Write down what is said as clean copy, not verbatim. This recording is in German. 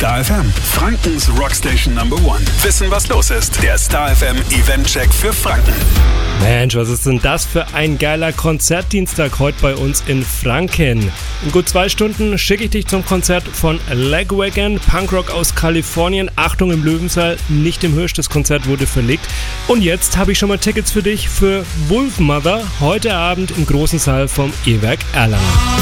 Star FM, Frankens Rockstation Number 1. Wissen, was los ist. Der Star FM Eventcheck für Franken. Mensch, was ist denn das für ein geiler Konzertdienstag heute bei uns in Franken? In gut 2 Stunden schicke ich dich zum Konzert von Lagwagon, Punkrock aus Kalifornien. Achtung im Löwensaal, nicht im Hirsch, das Konzert wurde verlegt. Und jetzt habe ich schon mal Tickets für dich für Wolfmother heute Abend im großen Saal vom E-Werk Erlangen.